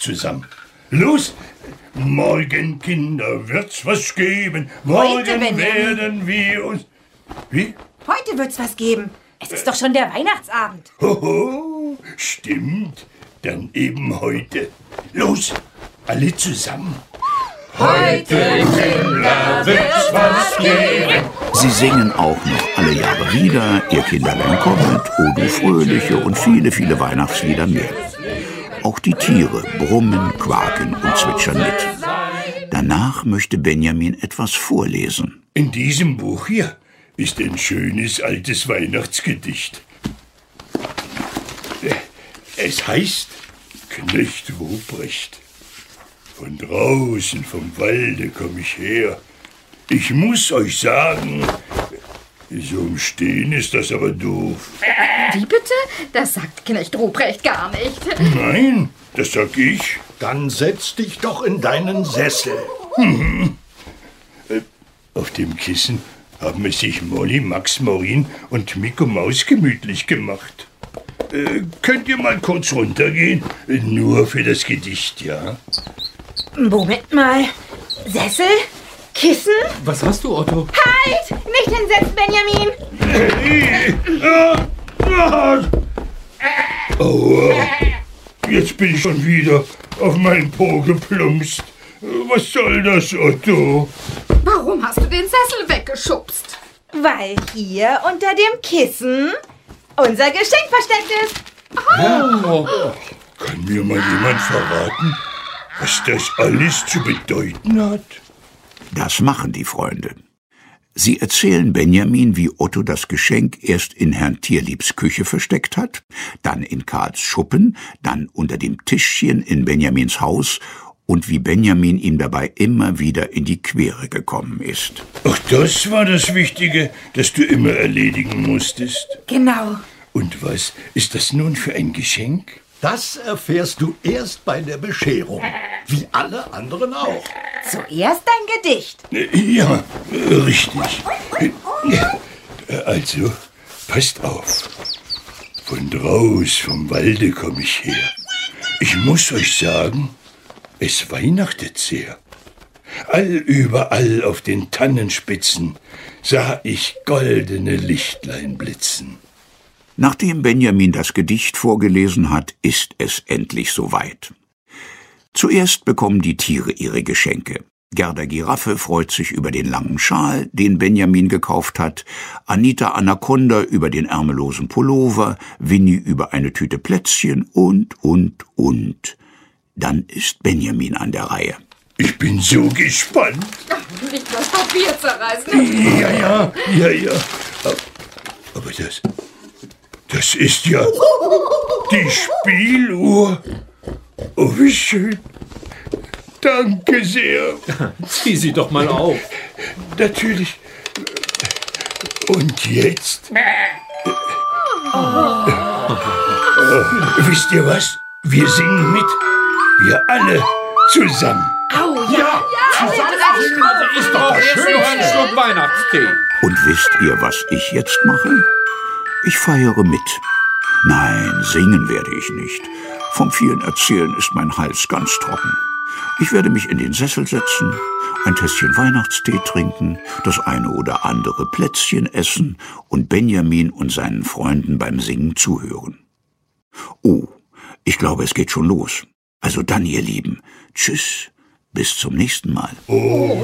zusammen. Los! Morgen, Kinder, wird's was geben. Morgen werden wir uns... Wie? Heute wird's was geben. Es ist doch schon der Weihnachtsabend. Hoho, stimmt. Dann eben heute. Los, alle zusammen. Heute im Himmel wird's was geben. Sie singen auch noch alle Jahre wieder, Ihr Kinderlein kommt, O du Fröhliche und viele, viele Weihnachtslieder mehr. Auch die Tiere brummen, quaken und zwitschern mit. Danach möchte Benjamin etwas vorlesen. In diesem Buch hier ist ein schönes altes Weihnachtsgedicht. Es heißt Knecht Ruprecht. Von draußen vom Walde komm ich her. Ich muss euch sagen, so im Stehen ist das aber doof. Wie bitte? Das sagt Knecht Ruprecht gar nicht. Nein, das sag ich. Dann setz dich doch in deinen Sessel. Auf dem Kissen haben es sich Molly, Max, Maureen und Miko Maus gemütlich gemacht. Könnt ihr mal kurz runtergehen? Nur für das Gedicht, ja? Moment mal. Sessel? Kissen? Was hast du, Otto? Halt! Nicht hinsetzen, Benjamin! Aua, jetzt bin ich schon wieder auf meinen Po geplumpst. Was soll das, Otto? Warum hast du den Sessel weggeschubst? Weil hier unter dem Kissen unser Geschenk versteckt ist. Kann mir mal jemand verraten, was das alles zu bedeuten hat? Das machen die Freunde. Sie erzählen Benjamin, wie Otto das Geschenk erst in Herrn Tierliebs Küche versteckt hat, dann in Karls Schuppen, dann unter dem Tischchen in Benjamins Haus und wie Benjamin ihm dabei immer wieder in die Quere gekommen ist. Ach, das war das Wichtige, das du immer erledigen musstest. Genau. Und was ist das nun für ein Geschenk? Das erfährst du erst bei der Bescherung. Wie alle anderen auch. Zuerst ein Gedicht. Ja, richtig. Also, passt auf. Von draus vom Walde komm ich her. Ich muss euch sagen, es weihnachtet sehr. Allüberall auf den Tannenspitzen sah ich goldene Lichtlein blitzen. Nachdem Benjamin das Gedicht vorgelesen hat, ist es endlich soweit. Zuerst bekommen die Tiere ihre Geschenke. Gerda Giraffe freut sich über den langen Schal, den Benjamin gekauft hat, Anita Anaconda über den ärmellosen Pullover, Winnie über eine Tüte Plätzchen und. Dann ist Benjamin an der Reihe. Ich bin so gespannt. Nicht das Papier zerreißen. Ja. Aber das ist ja die Spieluhr. Oh, wie schön. Danke sehr. Zieh sie doch mal auf. Natürlich. Und jetzt? Wisst ihr was? Wir singen mit. Wir alle zusammen. Ist doch schön ein Schluck Weihnachtstee. Und wisst ihr, was ich jetzt mache? Ich feiere mit. Nein, singen werde ich nicht. Vom vielen Erzählen ist mein Hals ganz trocken. Ich werde mich in den Sessel setzen, ein Tässchen Weihnachtstee trinken, das eine oder andere Plätzchen essen und Benjamin und seinen Freunden beim Singen zuhören. Oh, ich glaube, es geht schon los. Also dann, ihr Lieben, tschüss, bis zum nächsten Mal. Oh.